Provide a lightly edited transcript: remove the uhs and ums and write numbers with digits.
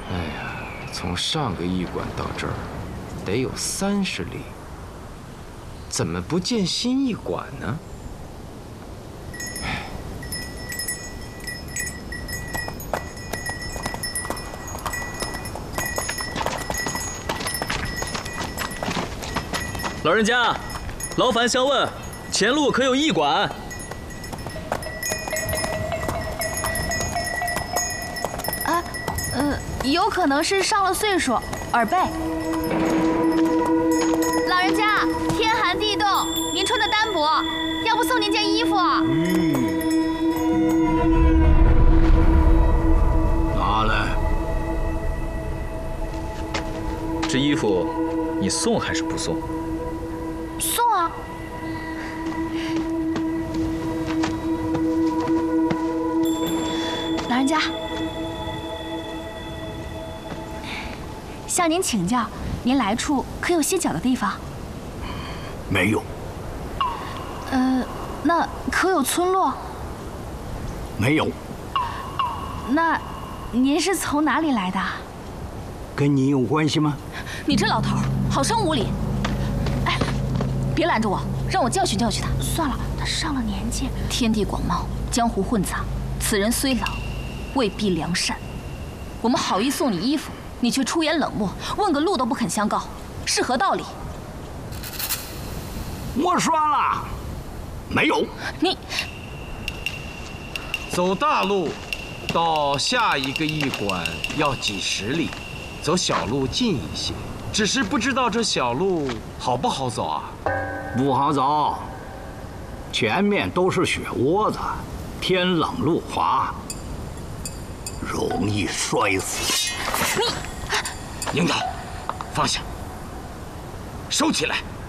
哎呀，从上个驿馆到这儿，得有30里，怎么不见新驿馆呢？ 老人家，劳烦相问，前路可有驿馆？ 有可能是上了岁数，耳背。老人家，天寒地冻，您穿的单薄，要不送您件衣服？ 拿来。 这衣服，你送还是不送？ 送啊！老人家。向您请教，您来处可有歇脚的地方？ 没有。 那可有村落？ 没有。 那您是从哪里来的？ 跟你有关系吗？ 你这老头好生无礼！哎，别拦着我，让我教训教训他。 算了，他上了年纪。 天地广袤，江湖混杂，此人虽老，未必良善。我们好意送你衣服，你却出言冷漠，问个路都不肯相告，是何道理？ 我说了，没有。 你走大路到下一个驿馆要几十里，走小路近一些。只是不知道这小路好不好走啊？ 不好走，前面都是雪窝子，天冷路滑，容易摔死。 领导，放下，收起来。